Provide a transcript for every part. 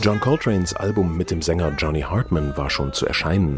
John Coltranes Album mit dem Sänger Johnny Hartman war schon zu erscheinen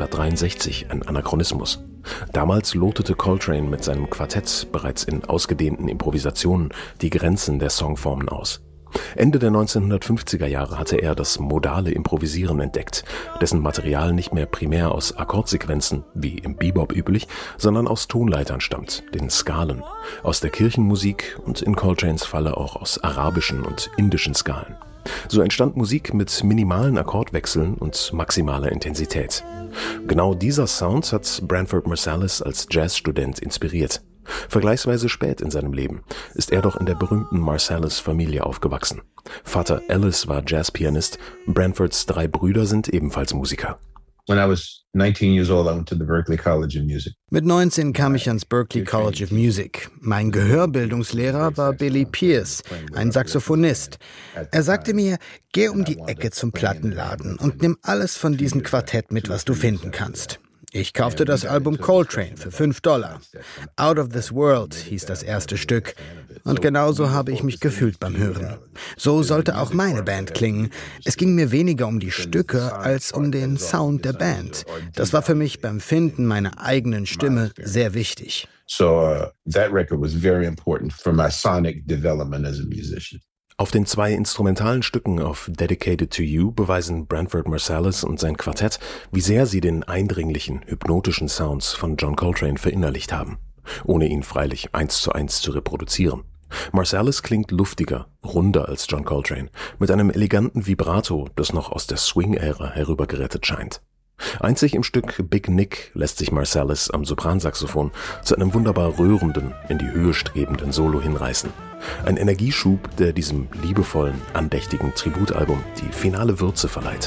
1963 ein Anachronismus. Damals lotete Coltrane mit seinem Quartett bereits in ausgedehnten Improvisationen die Grenzen der Songformen aus. Ende der 1950er Jahre hatte er das modale Improvisieren entdeckt, dessen Material nicht mehr primär aus Akkordsequenzen, wie im Bebop üblich, sondern aus Tonleitern stammt, den Skalen, aus der Kirchenmusik und in Coltranes Falle auch aus arabischen und indischen Skalen. So entstand Musik mit minimalen Akkordwechseln und maximaler Intensität. Genau dieser Sound hat Branford Marsalis als Jazzstudent inspiriert. Vergleichsweise spät in seinem Leben ist er doch in der berühmten Marsalis-Familie aufgewachsen. Vater Ellis war Jazzpianist, Branfords 3 Brüder sind ebenfalls Musiker. When I was 19 years old, I went to the Berklee College of Music. Mit 19 kam ich ans Berklee College of Music. Mein Gehörbildungslehrer war Billy Pierce, ein Saxophonist. Er sagte mir, geh um die Ecke zum Plattenladen und nimm alles von diesem Quartett mit, was du finden kannst. Ich kaufte das Album Coltrane für $5. Out of This World hieß das erste Stück. Und genauso habe ich mich gefühlt beim Hören. So sollte auch meine Band klingen. Es ging mir weniger um die Stücke als um den Sound der Band. Das war für mich beim Finden meiner eigenen Stimme sehr wichtig. So that record was very important for my sonic development as a musician. Auf den 2 instrumentalen Stücken auf Dedicated to You beweisen Branford Marsalis und sein Quartett, wie sehr sie den eindringlichen, hypnotischen Sounds von John Coltrane verinnerlicht haben, ohne ihn freilich 1:1 zu reproduzieren. Marsalis klingt luftiger, runder als John Coltrane, mit einem eleganten Vibrato, das noch aus der Swing-Ära herübergerettet scheint. Einzig im Stück Big Nick lässt sich Marsalis am Sopransaxophon zu einem wunderbar rührenden, in die Höhe strebenden Solo hinreißen. Ein Energieschub, der diesem liebevollen, andächtigen Tributalbum die finale Würze verleiht.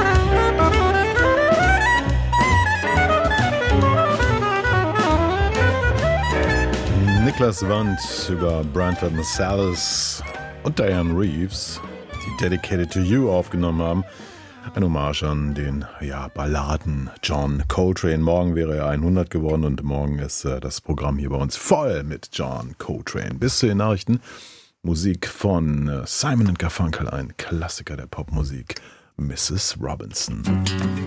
Niklas Wandt über Branford Marsalis und Diane Reeves, die Dedicated to You aufgenommen haben. Ein Hommage an den Balladen John Coltrane. Morgen wäre er 100 geworden und morgen ist das Programm hier bei uns voll mit John Coltrane. Bis zu den Nachrichten. Musik von Simon & Garfunkel, ein Klassiker der Popmusik, Mrs. Robinson.